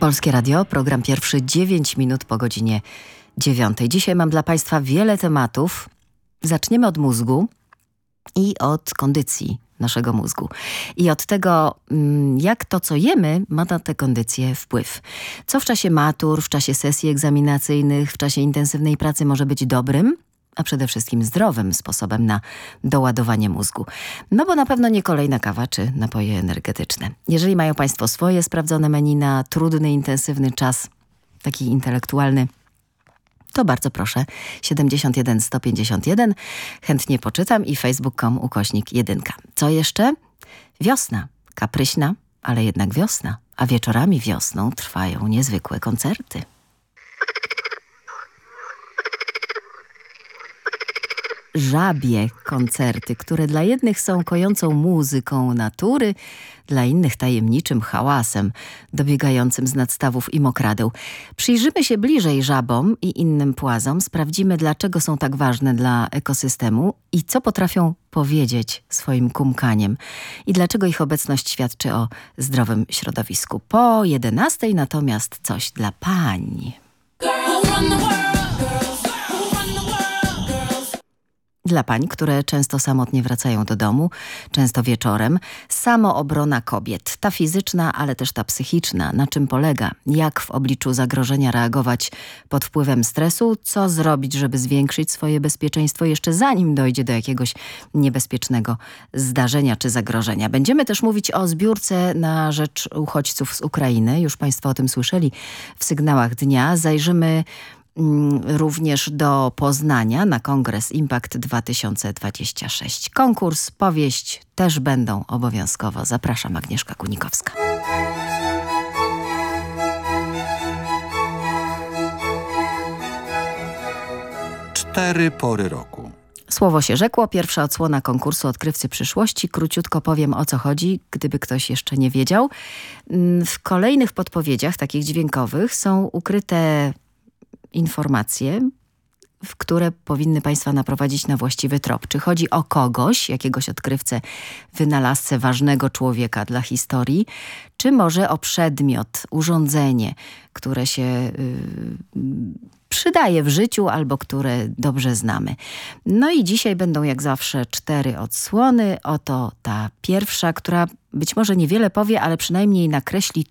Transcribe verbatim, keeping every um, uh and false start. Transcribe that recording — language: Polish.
Polskie Radio, program pierwszy, dziewięć minut po godzinie dziewiątej. Dzisiaj mam dla Państwa wiele tematów. Zaczniemy od mózgu i od kondycji naszego mózgu. I od tego, jak to, co jemy, ma na tę kondycję wpływ. Co w czasie matur, w czasie sesji egzaminacyjnych, w czasie intensywnej pracy może być dobrym, a przede wszystkim zdrowym sposobem na doładowanie mózgu. No bo na pewno nie kolejna kawa czy napoje energetyczne. Jeżeli mają Państwo swoje sprawdzone menu na trudny, intensywny czas, taki intelektualny, to bardzo proszę, siedemdziesiąt jeden sto pięćdziesiąt jeden, chętnie poczytam i facebook kropka com ukośnik jedynka. Co jeszcze? Wiosna, kapryśna, ale jednak wiosna, a wieczorami wiosną trwają niezwykłe koncerty. Żabie koncerty, które dla jednych są kojącą muzyką natury, dla innych tajemniczym hałasem dobiegającym z nadstawów i mokradeł. Przyjrzymy się bliżej żabom i innym płazom, sprawdzimy, dlaczego są tak ważne dla ekosystemu i co potrafią powiedzieć swoim kumkaniem i dlaczego ich obecność świadczy o zdrowym środowisku. Po jedenastej natomiast coś dla pań. Dla pań, które często samotnie wracają do domu, często wieczorem, samoobrona kobiet, ta fizyczna, ale też ta psychiczna, na czym polega, jak w obliczu zagrożenia reagować pod wpływem stresu, co zrobić, żeby zwiększyć swoje bezpieczeństwo jeszcze zanim dojdzie do jakiegoś niebezpiecznego zdarzenia czy zagrożenia. Będziemy też mówić o zbiórce na rzecz uchodźców z Ukrainy, już Państwo o tym słyszeli w sygnałach dnia. Zajrzymy również do Poznania na kongres Impact dwa tysiące dwadzieścia sześć. Konkurs, powieść też będą obowiązkowo. Zapraszam, Agnieszka Kunikowska. Cztery pory roku. Słowo się rzekło, pierwsza odsłona konkursu Odkrywcy Przyszłości. Króciutko powiem, o co chodzi, gdyby ktoś jeszcze nie wiedział. W kolejnych podpowiedziach, takich dźwiękowych, są ukryte informacje, w które powinny Państwa naprowadzić na właściwy trop. Czy chodzi o kogoś, jakiegoś odkrywcę, wynalazcę, ważnego człowieka dla historii, czy może o przedmiot, urządzenie, które się yy, przydaje w życiu albo które dobrze znamy. No i dzisiaj będą jak zawsze cztery odsłony. Oto ta pierwsza, która być może niewiele powie, ale przynajmniej nakreśli